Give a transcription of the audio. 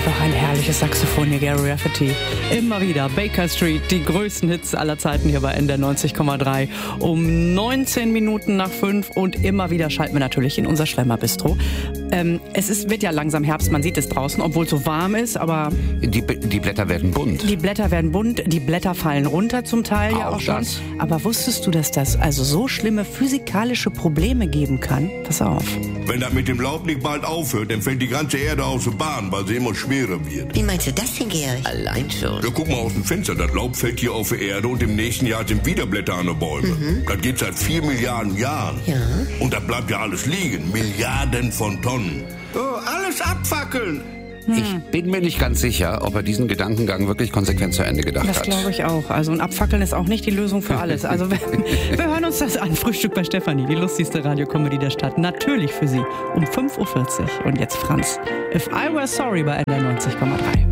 einfach ein herrliches Saxophon hier, Gary Rafferty. Immer wieder Baker Street, die größten Hits aller Zeiten hier bei NDR 90,3. Um 19 Minuten nach 5 und immer wieder schalten wir natürlich in unser Schlemmerbistro. Wird ja langsam Herbst, man sieht es draußen, obwohl es so warm ist, aber... Die Blätter werden bunt. Die Blätter werden bunt, die Blätter fallen runter zum Teil ja auch schon. Das. Aber wusstest du, dass das also so schlimme physikalische Probleme geben kann? Pass auf. Wenn das mit dem Laub nicht bald aufhört, dann fällt die ganze Erde aus der Bahn, weil sie immer schwerer wird. Wie meinst du das denn, Georg? Allein schon. Ja, guck mal aus dem Fenster, das Laub fällt hier auf die Erde und im nächsten Jahr sind wieder Blätter an den Bäumen. Das geht seit 4 Milliarden Jahren. Ja. Und da bleibt ja alles liegen, Milliarden von Tonnen. Oh, alles abfackeln. Ich bin mir nicht ganz sicher, ob er diesen Gedankengang wirklich konsequent zu Ende gedacht Das hat. glaube ich auch. Also ein Abfackeln ist auch nicht die Lösung für alles. Also wir hören uns das an. Frühstück bei Stefanie, die lustigste Radiokomödie der Stadt. Natürlich für Sie um 5.40 Uhr. Und jetzt Franz. If I Were Sorry bei NDR 90,3.